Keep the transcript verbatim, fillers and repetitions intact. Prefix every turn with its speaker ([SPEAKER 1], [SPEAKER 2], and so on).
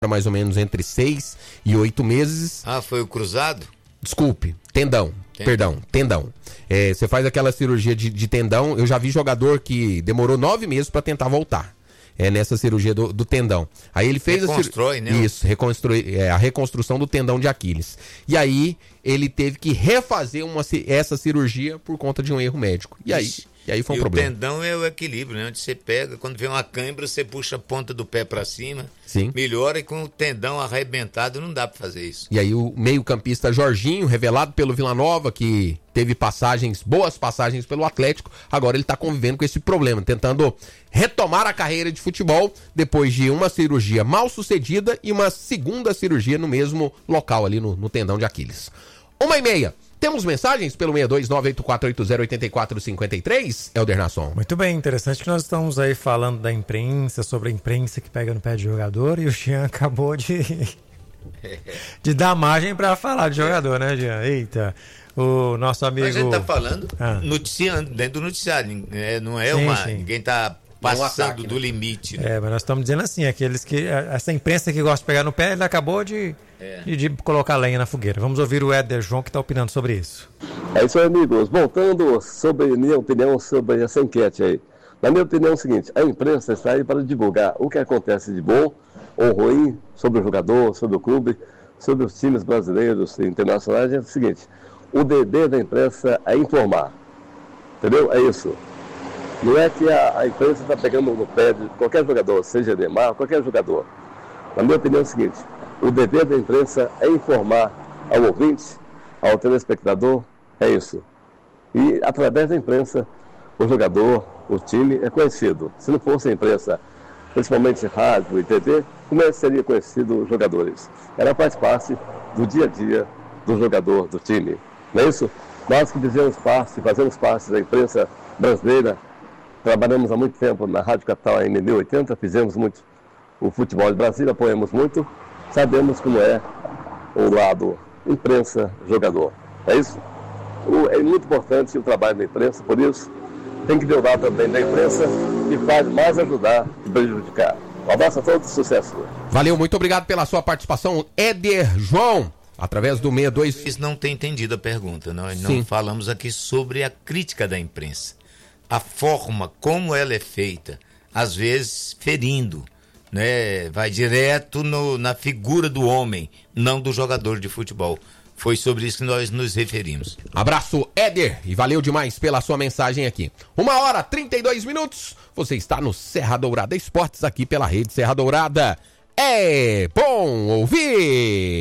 [SPEAKER 1] mais ou menos entre seis e oito meses.
[SPEAKER 2] Ah, foi o cruzado?
[SPEAKER 1] Desculpe, tendão, tendão. perdão, tendão. É, você faz aquela cirurgia de, de tendão, eu já vi jogador que demorou nove meses para tentar voltar. É nessa cirurgia do, do tendão. Aí ele fez
[SPEAKER 2] Reconstrói,
[SPEAKER 1] a cir...
[SPEAKER 2] né?
[SPEAKER 1] Isso, reconstrui... é, a reconstrução do tendão de Aquiles. E aí ele teve que refazer uma, essa cirurgia por conta de um erro médico. E aí, e aí foi um
[SPEAKER 2] e
[SPEAKER 1] problema.
[SPEAKER 2] O tendão é o equilíbrio, né? Onde você pega, quando vem uma cãibra, você puxa a ponta do pé para cima.
[SPEAKER 1] Sim.
[SPEAKER 2] Melhora, e com o tendão arrebentado não dá para fazer isso.
[SPEAKER 1] E aí o meio-campista Jorginho, revelado pelo Vila Nova, que teve passagens, boas passagens pelo Atlético, agora ele está convivendo com esse problema, tentando retomar a carreira de futebol depois de uma cirurgia mal sucedida e uma segunda cirurgia no mesmo local ali no, no tendão de Aquiles. Uma e meia. Temos mensagens pelo seis dois nove oito quatro oito zero oito quatro cinco três, Helder Nasson.
[SPEAKER 3] Muito bem, interessante que nós estamos aí falando da imprensa, sobre a imprensa que pega no pé de jogador, e o Jean acabou de, de dar margem para falar de jogador, né, Jean? Eita, o nosso amigo...
[SPEAKER 2] Mas a gente tá falando,
[SPEAKER 3] ah.
[SPEAKER 2] noticiando, dentro do noticiário, não é
[SPEAKER 3] sim,
[SPEAKER 2] uma...
[SPEAKER 3] Sim.
[SPEAKER 2] Ninguém tá passando
[SPEAKER 1] ataque,
[SPEAKER 2] do
[SPEAKER 1] né?
[SPEAKER 2] limite. Né?
[SPEAKER 3] É, mas nós estamos dizendo assim, aqueles que... Essa imprensa que gosta de pegar no pé, ele acabou de... É. De, de colocar lenha na fogueira. Vamos ouvir o Éder João, que está opinando sobre isso.
[SPEAKER 4] É isso aí, amigos. Voltando sobre minha opinião sobre essa enquete aí. Na minha opinião é o seguinte, a imprensa está aí para divulgar o que acontece de bom ou ruim sobre o jogador, sobre o clube, sobre os times brasileiros e internacionais. É o seguinte, o dever da imprensa é informar. Entendeu? É isso. Não é que a, a imprensa está pegando no pé de qualquer jogador, seja Neymar, qualquer jogador. Na minha opinião é o seguinte, o dever da imprensa é informar ao ouvinte, ao telespectador, é isso. E através da imprensa, o jogador, o time é conhecido. Se não fosse a imprensa, principalmente rádio e T V, como é que seria conhecido os jogadores? Ela faz parte do dia a dia do jogador, do time. Não é isso? Nós que fizemos parte, fazemos parte da imprensa brasileira, trabalhamos há muito tempo na Rádio Capital em mil e oitenta, fizemos muito o futebol de Brasília, apoiamos muito, sabemos como é o lado imprensa-jogador. É isso? O, é muito importante o trabalho da imprensa, por isso tem que ver o lado também da imprensa, que faz mais ajudar que prejudicar. Um abraço a todos, sucesso.
[SPEAKER 1] Valeu, muito obrigado pela sua participação, Éder João, através do seis dois...
[SPEAKER 2] Vocês não têm entendido a pergunta, nós
[SPEAKER 1] Sim.
[SPEAKER 2] não falamos aqui sobre a crítica da imprensa. A forma como ela é feita, às vezes ferindo, né? Vai direto no, na figura do homem, não do jogador de futebol. Foi sobre isso que nós nos referimos.
[SPEAKER 1] Abraço, Éder, e valeu demais pela sua mensagem aqui. Uma hora, trinta e dois minutos, você está no Serra Dourada Esportes, aqui pela Rede Serra Dourada. É bom ouvir!